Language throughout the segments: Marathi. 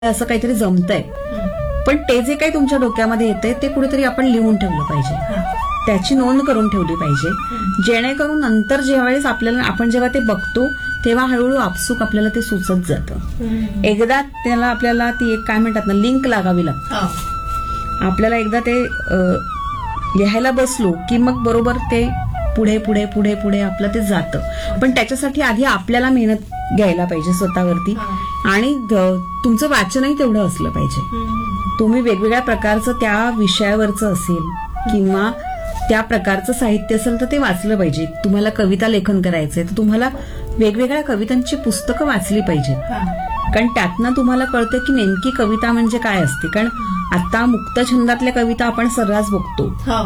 असं काहीतरी जमतंय, पण ते जे काही तुमच्या डोक्यामध्ये येतंय ते कुठेतरी आपण लिहून ठेवलं पाहिजे, त्याची नोंद करून ठेवली पाहिजे, जेणेकरून नंतर ज्यावेळेस आपण जेव्हा ते बघतो तेव्हा हळूहळू आपसूक आपल्याला ते सुचत जातं. एकदा त्याला आपल्याला ती एक काय म्हणतात ना, लिंक लागावी लागते. आपल्याला एकदा ते लिहायला बसलो की मग बरोबर ते पुढे पुढे पुढे पुढे आपलं ते जातं. पण त्याच्यासाठी आधी आपल्याला मेहनत घ्यायला पाहिजे स्वतःवरती, आणि तुमचं वाचनही तेवढं असलं पाहिजे. तुम्ही वेगवेगळ्या प्रकारचं त्या विषयावरचं असेल किंवा त्या प्रकारचं साहित्य असेल तर ते वाचलं पाहिजे. तुम्हाला कविता लेखन करायचंय तर तुम्हाला वेगवेगळ्या कवितांची पुस्तकं वाचली पाहिजेत, कारण त्यातनं तुम्हाला कळतं की नेमकी कविता म्हणजे काय असते. कारण आता मुक्त छंदातल्या कविता आपण सर्रास बघतो,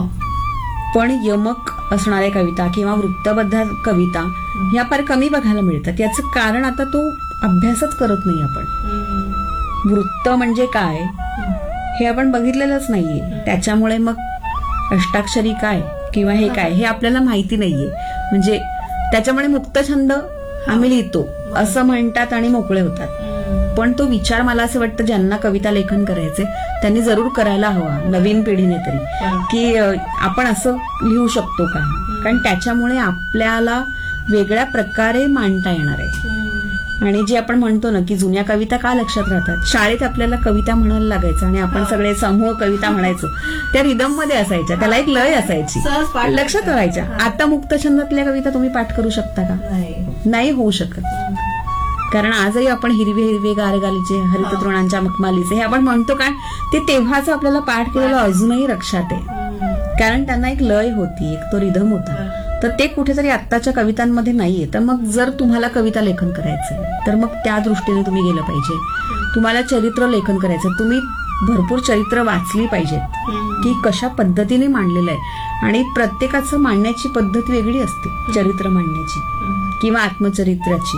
पण यमक असणाऱ्या कविता किंवा वृत्तबद्ध कविता ह्या फार कमी बघायला मिळतात. याचं कारण आता तो अभ्यासच करत नाही आपण. वृत्त म्हणजे काय हे आपण बघितलेलंच नाहीये, त्याच्यामुळे मग अष्टाक्षरी काय किंवा हे काय हे आपल्याला माहिती नाहीये. म्हणजे त्याच्यामुळे मुक्त छंद आम्ही लिहितो असं म्हणतात आणि मोकळे होतात. पण तो विचार मला असं वाटतं ज्यांना कविता लेखन करायचे त्यांनी जरूर करायला हवा, नवीन पिढीने तरी, की आपण असं लिहू शकतो का. कारण त्याच्यामुळे आपल्याला वेगळ्या प्रकारे मांडता येणार आहे. आणि जे आपण म्हणतो ना की जुन्या कविता का लक्षात राहतात, शाळेत आपल्याला कविता म्हणायला लागायचं आणि आपण सगळे समूह कविता म्हणायचो, त्या रिदम मध्ये असायच्या, त्याला एक लय असायची, लक्षात राहायच्या. आता मुक्त छंदातल्या कविता तुम्ही पाठ करू शकता का? नाही होऊ शकत. कारण आजही आपण हिरवे हिरवे गारगालीचे हरित तृणांच्या मखमालीचे हे आपण म्हणतो, कारण ते तेव्हाच आपल्याला पाठ केलेलं अजूनही लक्षात आहे, कारण त्यांना एक लय होती, एक तो रिदम होता. तर ते कुठेतरी आत्ताच्या कवितांमध्ये नाहीये. तर मग जर तुम्हाला कविता लेखन करायचं तर मग त्या दृष्टीने तुम्ही गेलं पाहिजे. तुम्हाला चरित्र लेखन करायचं, तुम्ही भरपूर चरित्र वाचली पाहिजेत की कशा पद्धतीने मांडलेलं आहे. आणि प्रत्येकाचं मांडण्याची पद्धत वेगळी असते, चरित्र मांडण्याची किंवा आत्मचरित्राची.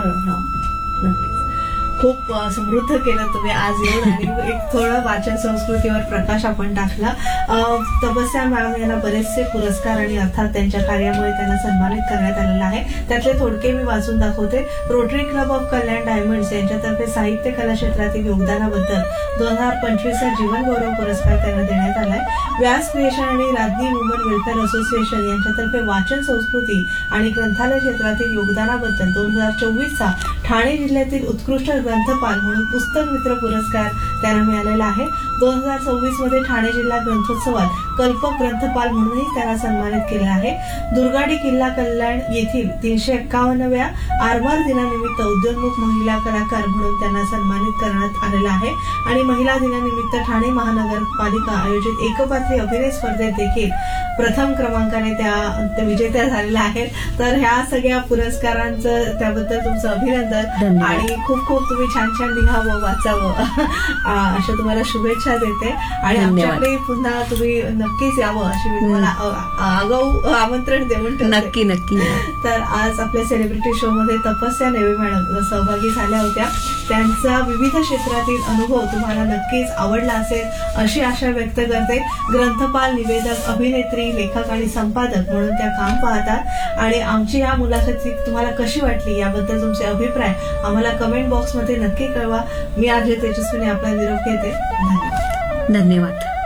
बरोबर, खूप समृद्ध केलं तुम्ही आज येऊन, आणि एक थोडं वाचन संस्कृतीवर प्रकाश आपण टाकला. तपस्या मॅडम यांना बरेचसे पुरस्कार आणि अर्थात त्यांच्या कार्यामुळे त्यांना सन्मानित करण्यात आलेलं आहे. त्यातले थोडके मी वाचून दाखवते. Rotary club of Kalyan diamonds यांच्यातर्फे साहित्य कला क्षेत्रातील योगदानाबद्दल 2025चा जीवन गौरव पुरस्कार त्यांना देण्यात आलाय. व्यास क्रिएशन आणि राज्ञी वुमन वेलफेअर असोसिएशन यांच्यातर्फे वाचन संस्कृती आणि ग्रंथालय क्षेत्रातील योगदानाबद्दल 2024चा ठाणे जिल्ह्यातील उत्कृष्ट ग्रंथपाल म्हणून पुस्तक मित्र पुरस्कार त्यांना मिळालेला आहे. 2026 मध्ये ठाणे जिल्हा ग्रंथोत्सवात कल्पक ग्रंथपाल म्हणूनही त्यांना सन्मानित केलं आहे. दुर्गाडी किल्ला कल्याण येथील 351व्या आरमार दिनानिमित्त उद्योन्मुख महिला कलाकार म्हणून त्यांना सन्मानित करण्यात आलेलं आहे. आणि महिला दिनानिमित्त ठाणे महानगरपालिका आयोजित एकपात्री अभिनय स्पर्धेत देखील प्रथम क्रमांकाने त्या विजेत्या झालेल्या आहेत. तर ह्या सगळ्या पुरस्कारांचं त्याबद्दल तुमचं अभिनंदन, आणि खूप खूप तुम्ही छान छान लिहावं, वाचावं अशा तुम्हाला शुभेच्छा देते. आणि आमच्याकडे पुन्हा तुम्ही नक्कीच यावं अशी मी तुम्हाला आगाऊ आमंत्रण देऊन ठेवते. नक्की नक्की. तर आज आपल्या सेलिब्रिटी शो मध्ये तपस्या नेवे मॅडम सहभागी झाल्या होत्या. त्यांचा विविध क्षेत्रातील अनुभव तुम्हाला नक्कीच आवडला असेल अशी आशा व्यक्त करते. ग्रंथपाल, निवेदक, अभिनेत्री, लेखक आणि संपादक म्हणून त्या काम पाहतात. आणि आमची या मुलाखती तुम्हाला कशी वाटली याबद्दल तुमचे अभिप्राय आम्हाला कमेंट बॉक्समध्ये नक्की कळवा. मी आरजे तेजस्विनी आपला निरोप घेते. धन्यवाद. धन्यवाद.